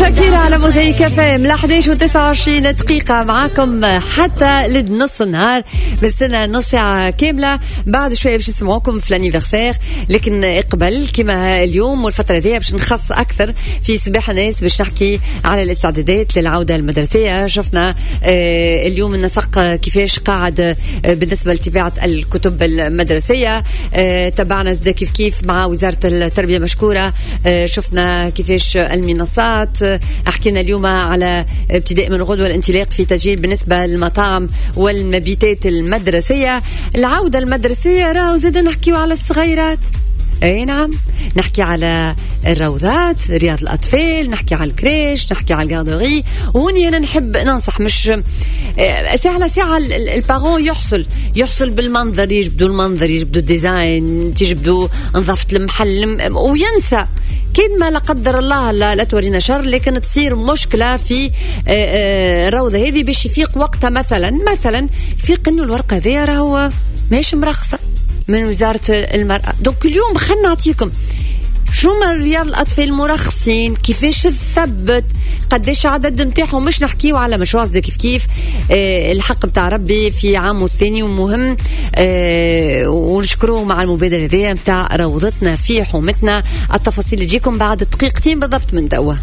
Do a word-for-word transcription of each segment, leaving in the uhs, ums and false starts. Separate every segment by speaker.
Speaker 1: شاكيرا على موزايك اف ام لحداش وتسعة وعشرين دقيقة معاكم حتى لنص النهار. بستنى نص ساعة كاملة بعد شوية باش نسمعوكم في الانيفرسير، لكن قبل كما اليوم والفترة دي باش نخص أكثر في صباح الناس باش نحكي على الاستعدادات للعودة المدرسية. شفنا آه اليوم النسق كيفاش قاعد آه بالنسبة لطباعة الكتب المدرسية. آه تبعنا زدا كيف كيف مع وزارة التربية مشكورة. آه شفنا كيفاش المنصات. حكينا اليوم على ابتداء من غدوة الانطلاق في تسجيل بالنسبة للمطاعم والمبيتات المدرسية. العودة المدرسية راهو زاد نحكيو على الصغيرات. اي نعم، نحكي على الروضات، رياض الأطفال، نحكي على الكريش، نحكي على الجاردوري. وهوني أنا نحب ننصح، مش ساعة على ساعة البارون يحصل يحصل بالمنظر، يجبدوا المنظر، يجبدوا الديزاين، تجبدوا نظافة المحل، وينسى كيد ما لا قدر الله لا, لا تورينا شر، لكن تصير مشكلة في الروضة هذه باش يفيق وقتها. مثلا مثلا يفيق إنه الورقة ذي راهو ماهيش مرخصة من وزارة المرأة. دوك اليوم خلنا نعطيكم شو ما رياض الأطفال المرخصين، كيفاش تثبت، قديش عدد متاعهم. مش نحكيو على مشواص ده كيف كيف آه الحق بتاع ربي في عامه الثاني ومهم. آه ونشكروه مع المبادرة ذي بتاع روضتنا في حومتنا. التفاصيل تجيكم بعد دقيقتين بالضبط من توا.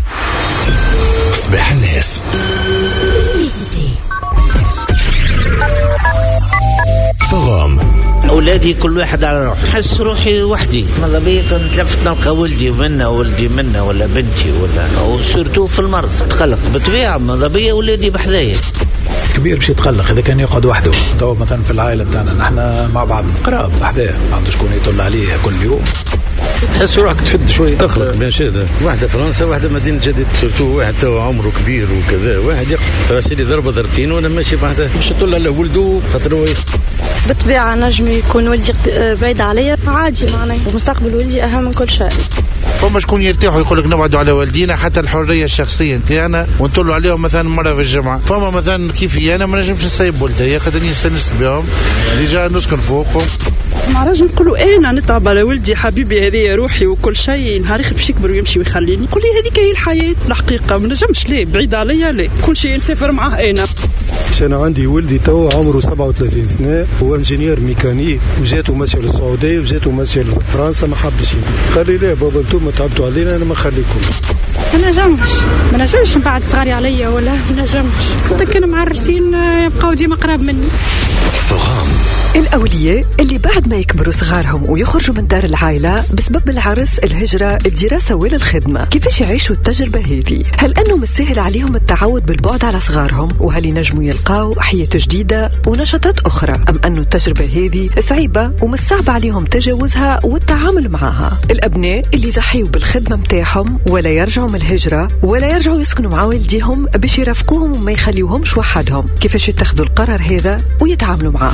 Speaker 2: صباح الناس. فغام
Speaker 3: أولادي كل واحد على روحه، حس روحي وحدي. ماذا بيا كنت لفت نلقى ولدي منا ولدي منا ولا بنتي ولا، وسورتو في المرض تقلق بطبيعة. ماذا بيا ولادي بحذايا
Speaker 4: كبير باش يتقلق إذا كان يقعد وحده. تو مثلا في العائلة بتاعنا نحن مع بعض قراب بحذاه، ما عنده شكون يطل عليه كل يوم.
Speaker 5: تحس روحك تفد شوية تخلق بين شهدة. واحدة فرنسا واحدة مدينة جديد، سورتو واحد تو عمره كبير وكذا، واحد يقف راسيلي ضربة ضربتين وانا ماشي بعدها مش تطل على ولده خاطر هو
Speaker 6: بالطبيعة نجم يكون ولدي بعيد عليا عادي، معناه مستقبل ولدي أهم من كل شيء.
Speaker 7: فما شكون يرتاحوا يقول لك نبعدوا على والدينا، حتى الحرية الشخصية نتاعنا ونطلوا عليهم مثلا مرة في الجمعة. فما مثلا كيفي أنا ما نجمش نسيب ولدي خاطرني استنست بهم ديجا نسكن فوقهم.
Speaker 8: ما راجل نقولوا انا نتعب على ولدي حبيبي هذه روحي وكل شيء، نهار اخر باش يكبر ويمشي ويخليني نقول لي هذيك هي الحياه. الحقيقه ما نجمش ليه بعيد عليا، ليه كل شيء نسافر معاه. انا
Speaker 9: انا عندي ولدي تو عمره سبعة وثلاثين سنه، هو انجينير ميكانيك، وجاته ماشي للسعوديه وجاته ماشي لفرنسا، ما حبش خلي ليه بابا انتم تعبتوا علينا، انا ما خليكم.
Speaker 6: ما نجمش ما نجمش نبعد صغاري عليا ولا ما نجمش، حتى كانوا معرسين يبقاو ديما قراب مني.
Speaker 2: فغام
Speaker 10: الأولياء اللي بعد ما يكبروا صغارهم ويخرجوا من دار العائلة بسبب العرس، الهجرة، الدراسة ولا الخدمة، كيفاش يعيشوا التجربة هذه؟ هل أنه مسهل عليهم التعود بالبعد على صغارهم؟ وهل ينجموا يلقاو حياة جديدة ونشاطات أخرى؟ أم أنه التجربة هذه صعيبة ومش صعب عليهم تجاوزها والتعامل معها؟ الأبناء اللي ضحيوا بالخدمة متاعهم ولا يرجعوا من الهجرة ولا يرجعوا يسكنوا مع والديهم باش يرافقوهم وما يخليوهمش وحدهم، كيفاش يتخذوا القرار هذا ويتعاملوا معاه؟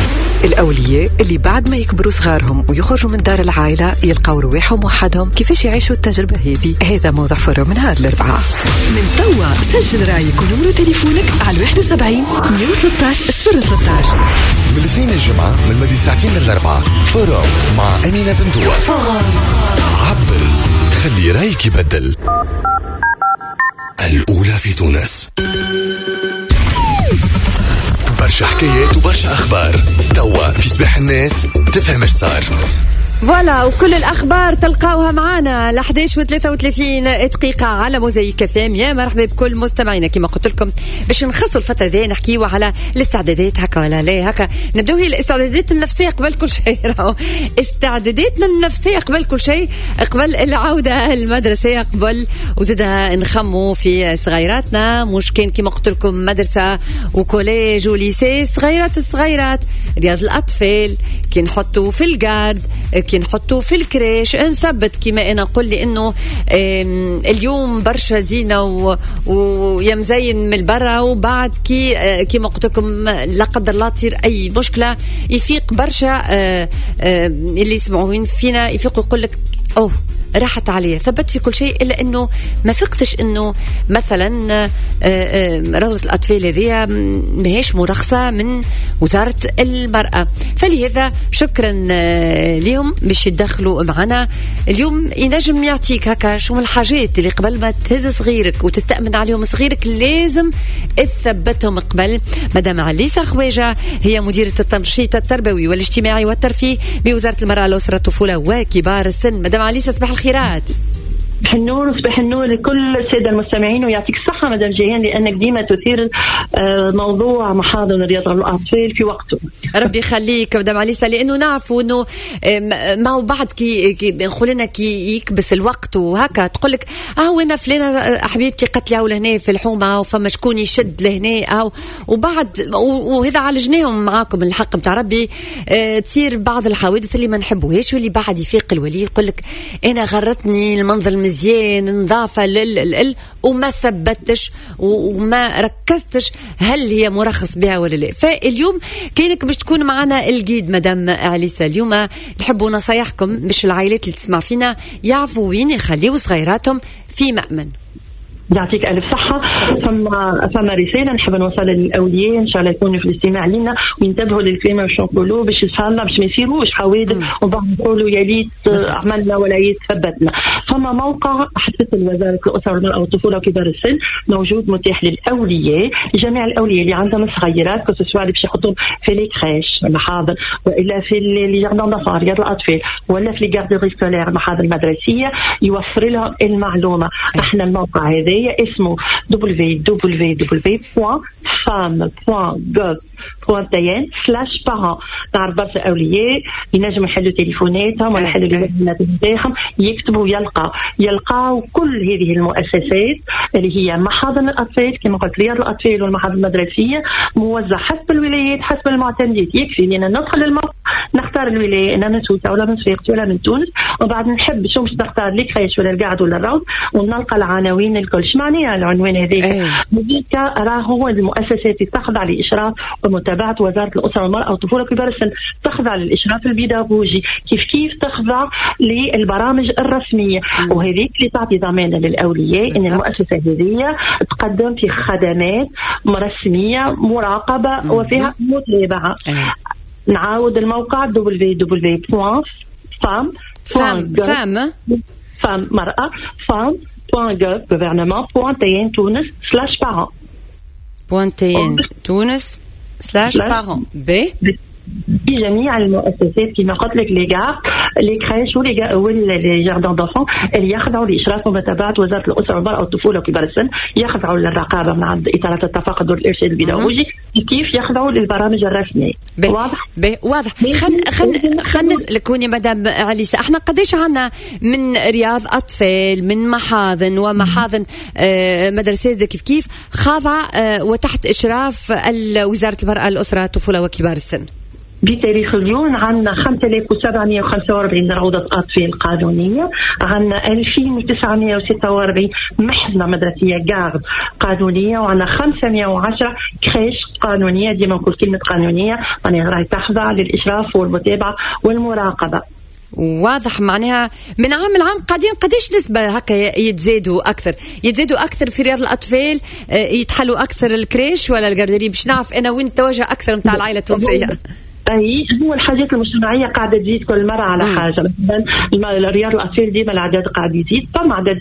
Speaker 10: الأولياء اللي بعد ما يكبروا صغارهم ويخرجوا من دار العائلة يلقاو رواحهم وحدهم، كيفاش يعيشوا التجربة هذه؟ هذا موضوع فرو من نهار الأربعاء. من توا سجل رايك ونمرو تليفونك على واحد وسبعين مية وستة عشر صفر ستة عشر.
Speaker 2: من الاثنين الجمعة من مدي ساعتين للأربعاء فرو مع أمينة بنتوا. عبر خلي رايك يبدل. الأولى في تونس، برشا حكايات وبرشا أخبار. توا في صباح الناس تفهم ايش صار.
Speaker 1: فوالا، وكل الأخبار تلقاوها معنا ل إحداش وثلاثة وثلاثين دقيقة على موزايك اف ام. يا مرحبا بكل مستمعينا. كما قلت لكم باش نخصوا الفترة ذي نحكيوا على الاستعدادات. هكا ولا لا هكا نبدأ هي الاستعدادات النفسية قبل كل شيء. استعداداتنا النفسية قبل كل شيء، قبل العودة المدرسية، قبل وزيدا نخموا في صغيراتنا. مش كان كما قلت لكم مدرسة وكوليج وليسي، صغيرات الصغيرات رياض الأطفال كي نحطوا في الجارد، كي نحطوا في الكريش، نثبت كما أنا قل لي إنه اليوم برشا زينة ويا مزين من البرة، وبعد كي كما قلت لكم لا قدر الله تصير أي مشكلة يفيق برشا اللي يسمعون فينا يفيقوا يقول لك أوه راحت عليا، ثبت في كل شيء، إلا أنه ما فقتش أنه مثلا روضة الأطفال هذه ماهيش مرخصة من وزارة المرأة. فلهذا شكرا لهم باش يدخلوا معنا اليوم. ينجم يعطيك هكا شو من الحاجات اللي قبل ما تهز صغيرك وتستأمن عليهم صغيرك لازم تثبتهم قبل. مدام عليسة خواجة هي مديرة التنشيط التربوي والاجتماعي والترفيه بوزارة المرأة الأسرة الطفولة وكبار السن. مدام عليسة صباح الخيرات.
Speaker 11: صباح النور وصباح النور لكل السادة المستمعين، ويعطيك الصحة مدام جيهان لأنك ديما تثير موضوع محاضن رياضة الأطفال في وقته.
Speaker 1: ربي يخليك مدام عليسة، لأنه نعرفوا أنه مع بعض كي, كي بنقولنا كي يكبس الوقت وهكا تقولك اه وين فلانة حبيبتي قتلها ولهنا في الحومة وفما شكون يشد لهنا أو وبعد وهذا عالجناهم معاكم الحق متاع ربي. اه تصير بعض الحوادث اللي ما نحبوهاش واللي بعد يفيق الولي يقولك أنا غرتني المنظر مزيان نظافة لل وما ثبتش وما ركزتش هل هي مرخص بها ولا لا. فاليوم كينك باش تكون معنا الجيد مدام عليسة. اليوم نحبوا نصايحكم باش العائلات اللي تسمع فينا يعرفوا وين يخليوا صغيراتهم في مأمن.
Speaker 11: يعطيك ألف صحة. فما فما رسالة نحب نوصل للأولياء إن شاء الله يكونوا في الاستماع لنا وينتبهوا للكلمة وش نقولوا باش إن شاء الله باش ما يصيروش حوادث وبعد نقولوا يا ليت عملنا ولا يتثبتنا. فما موقع حدثت وزارة الأسرة والمرأة والطفولة وكبار السن موجود متاح للأولياء، جميع الأولياء اللي عندهم صغيرات كسوسوا اللي باش يحطوهم في لي كريش المحاضن وإلا في لي جاردون دونفون رياض الأطفال ولا في لي غارديري سكولير المحاضن المدرسية يوفر لهم المعلومة. احنا الموقع هذا اسمه دبليو دبليو دبليو دوت فام دوت جوف دوت تي سلاش بارون. نعرف برشا أولياء ينجموا يحلوا تليفوناتهم ولا يحلوا التليفونات نتاعهم يكتبوا يلقى يلقاو كل هذه المؤسسات اللي هي محاضن الأطفال كما قلت رياض الأطفال والمحاضن المدرسية موزع حسب الولايات حسب المعتمدات. يكفي لأن ندخل الموقع نختار الولاية أنا من سوسة ولا من صفاقس ولا من تونس وبعد نحب شو باش نختار لي كريش ولا القعد ولا الروض ونلقى العناوين الكل. ايش معناها العنوان هذيك؟ هذيك راه هو المؤسسات اللي تخضع لإشراف ومتابعة وزارة الأسرة والمرأة والطفولة وكبار السن، تخضع للإشراف البيداغوجي كيف كيف تخضع للبرامج الرسمية وهذيك اللي تعطي ضمانة للأولياء إن المؤسسة هذه تقدم في خدمات رسمية مراقبة وفيها متابعة. نعاود الموقع دبليو دبليو دبليو دوت فام
Speaker 1: فام فام
Speaker 11: فام مرأة فام point gov gouvernement point tn تونس slash parents
Speaker 1: point tn تونس slash parents ب
Speaker 11: في جميع المؤسسات كما قلت لك لي غار لي كريش ولي ولي جاردون دونفون اللي يخضعوا لاشراف ومتابعه وزاره الاسره والمراه والطفوله وكبار السن، يخضعوا للرقابه من عند اطارات التفاقد والارشاد البيداغوجي كيف يخضعوا للبرامج الرسميه.
Speaker 1: واضح واضح. خل خل خل نسالك يا مدام عليسة، احنا قديش عنا من رياض اطفال من محاضن ومحاضن آه مدرسات كيف كيف خاضعه آه وتحت اشراف وزاره المراه الاسره الطفوله وكبار السن؟
Speaker 11: بتاريخ اليوم عندنا خمسة آلاف وسبعمائة وخمسة وأربعين روضة أطفال قانونية، عندنا ألفين وتسعمائة وستة وأربعين محضنة مدرسية جارد قانونية، وعندنا خمسمائة وعشرة كريش قانونية. ديما نقول كلمة قانونية يعني راهي تخضع للإشراف والمتابعة والمراقبة.
Speaker 1: واضح. معناها من عام لعام قاعدين قديش نسبة هكا يتزادوا أكثر يتزادوا أكثر في رياض الأطفال، يتحلوا أكثر الكريش ولا الجارديري باش نعرف أنا وين التوجه أكثر متاع العائلة التونسية؟
Speaker 11: أي هو الحاجات المجتمعية قاعدة تزيد كل مرة على حاجة. مثلا رياض الأطفال ديما العدد قاعد يزيد، ثم عدد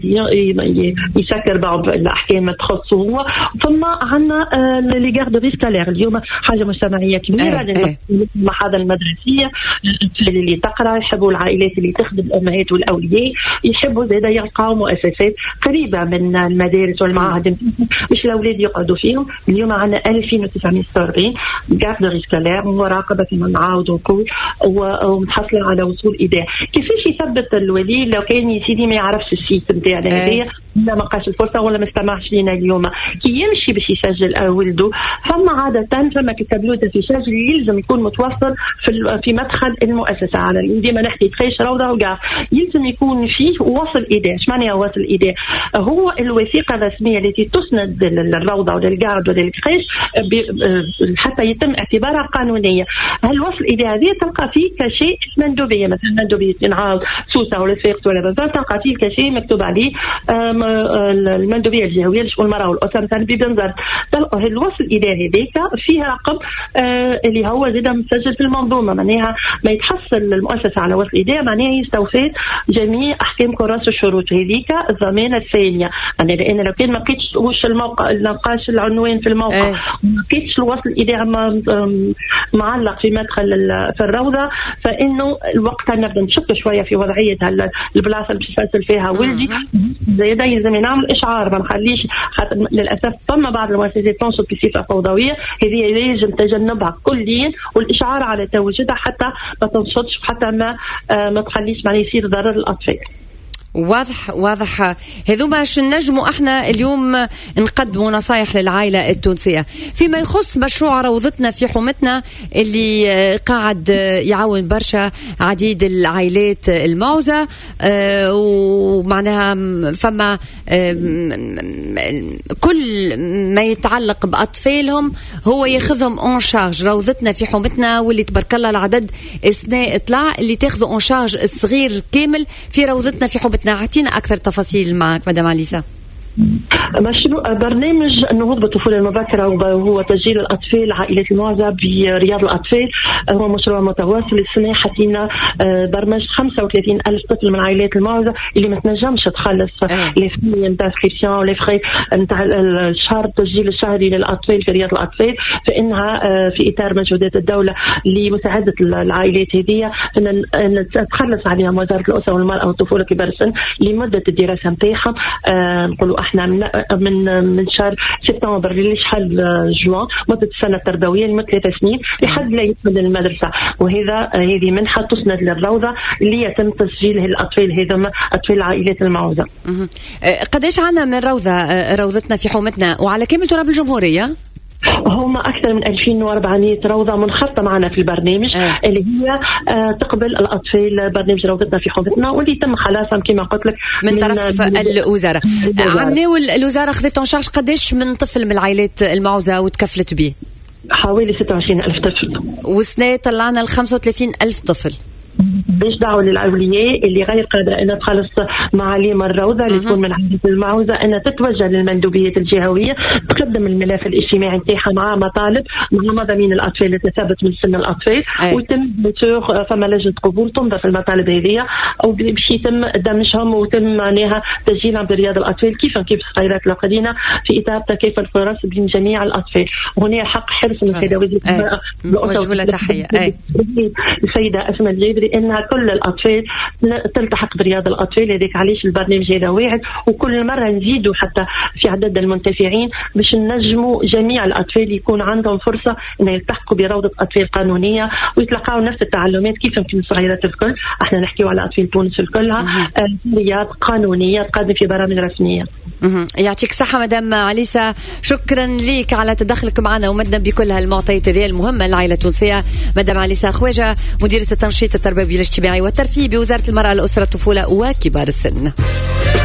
Speaker 11: يسكر بعض الأحكام تخصه هو، ثم عنا اللي قاعد ريسكالير اليوم حاجة مجتمعية كبيرة. المحاضن المدرسية الأطفال اللي تقرأ يحبوا العائلات اللي تخدم الأمهات والأولياء يحبوا زيدا يلقاو مؤسسات قريبة من المدارس والمعاهد مش الأولاد يقعدوا فيهم. اليوم عنا ألفين وتسعمائة وستة وأربعين قاعد ريسكالير ومراقبة نعاود ونقول ومتحصلة على وصول إيداع. كيفاش يثبت الولي لو كان يسيدي ما يعرفش السيت نتاعنا هذايا لا ما لقاش الفرصه ولا ما استمعش لينا اليوم كي يمشي باش يسجل ولده، فما عاده فما كتابلوت الفيشاج اللي يلزم يكون متوفر في في مدخل المؤسسه. على ديما نحكي تخيش روضه وكاع يلزم يكون فيه وصل ايديه. ايش معناها وصل ايديه؟ هو الوثيقه الرسميه التي تسند للروضه وللقعد وللخيش حتى يتم اعتبارها قانونيه. هل وصل ايديه هذه تلقى فيه كشيء مندوبيه، مثلا مندوبيه انعاض سوسه ولا فيقت ولا بزاف، تلقى فيه كشيء مكتوب عليه المندوبيه الجهويه لشؤون المراه والاسره مثلا ببنزرت. الوصل ايديه هذيك فيها رقم آه اللي هو زيد مسجل في المنظومه، معناها ما يتحصل المؤسسه على وصل ايديه معناها يستوفي جميع احكام كراس الشروط هذيك الضمانه الثانيه. يعني لان لو كان ما لقيتش وش الموقع ما لقاش العنوان في الموقع وما لقيتش الوصل ايديه معلق في مدخل في الروضه، فانه الوقت نبدا نشك شويه في وضعيه البلاصه اللي بتسجل فيها ولدي، زيدا يلزم نعمل اشعار ما نخليش. للاسف ثم بعض المؤسسات تنشط بصفه فوضويه، هذه يجب تجنبها كليا والاشعار على تواجدها حتى ما تنشطش، حتى ما آه ما تخليش معناه يصير ضرر للاطفال.
Speaker 1: واضح واضح. هذوما باش نجموا احنا اليوم نقدموا نصايح للعائله التونسيه فيما يخص مشروع روضتنا في حومتنا اللي قاعد يعاون برشا عديد العائلات المعوزه، ومعناها فما كل ما يتعلق باطفالهم هو ياخذهم اون شارج. روضتنا في حومتنا واللي تبارك الله العدد اثناء طلع اللي تاخذوا اون شارج الصغير كامل في روضتنا في حومتنا. اعطينا اكثر تفاصيل معك مدام عليسا.
Speaker 11: مشروع برنامج النهوض بالطفولة المبكرة وهو تسجيل الأطفال عائلات المعوزة برياض الأطفال، هو مشروع متواصل. السنة حطينا برمج خمسة وثلاثين ألف طفل من عائلات المعوزة اللي ما تنجمش تخلص لي فري نتاع الانسكريبسيون ولي فري نتاع الشهر التسجيل الشهري للأطفال في رياض الأطفال، فإنها في إطار مجهودات الدولة لمساعدة العائلات هذه أن تخلص عليهم وزارة الأسرة والمرأة والطفولة كبار السن لمدة الدراسة نتاعهم. نقولوا احنا من من من شهر سبتمبر لشحال جوان مده السنه التربويه لمده ثلاث سنين لحد لا يدخل المدرسه، وهذا هذه منحه تسند للروضه اللي يتم تسجيل الاطفال هذوما اطفال العائلات المعوزه.
Speaker 1: قداش عنا من روضه روضتنا في حومتنا وعلى كامل تراب الجمهوريه؟
Speaker 11: هم أكثر من ألفين وأربعمائة روضة منخرطة معنا في البرنامج آه. اللي هي آه تقبل الأطفال برنامج روضتنا في حومتنا واللي تم خلاصهم كما قلت لك
Speaker 1: من, من طرف من الوزارة. عمناو الوزارة أخذت شارج قداش من طفل من العائلات المعوزة وتكفلت به؟
Speaker 11: حوالي ستة وعشرين ألف طفل،
Speaker 1: وسنة طلعنا ال خمسة وثلاثين ألف طفل.
Speaker 11: باش دعوة للأولياء اللي غير قادرة أن تخلص معاليم الروضة اللي تكون من عائلة المعوزة أن تتوجه للمندوبية الجهوية، تقدم الملف الاجتماعي نتاعها مع مطالب مع مضامين الأطفال اللي تثبت من سن الأطفال أي. ويتم فما لجنة قبول تنظف المطالب هذه أو باش يتم دمجهم ويتم معناها تسجيلهم برياض الأطفال كيف كيف الصغيرات القديمة في إطار تكافل الفرص بين جميع الأطفال. وهنا حق حرص من السيدة وزيرة المرأة
Speaker 1: وجه تحية
Speaker 11: السيدة أسماء الجابري إنها كل الأطفال تلتحق برياض الأطفال. هذيك علاش البرنامج هذا واحد وكل مرة نزيدوا حتى في عدد المنتفعين باش نجموا جميع الأطفال يكون عندهم فرصة أن يلتحقوا بروضة أطفال قانونية ويتلقاو نفس التعلمات كيف يمكن الصغيرات الكل. احنا نحكيو على أطفال تونس كلها رياض قانونية تقدم في برامج رسمية.
Speaker 1: يعطيك الصحة مدام عليسا، شكرا ليك على تدخلك معنا ومدنا بكل هالمعطيات هذه المهمة للعائلة التونسية. مدام عليسا خواجة مديرة التنشيط التربوي الاجتماعي والترفيه بوزارة المرأة الأسرة الطفولة وكبار السن.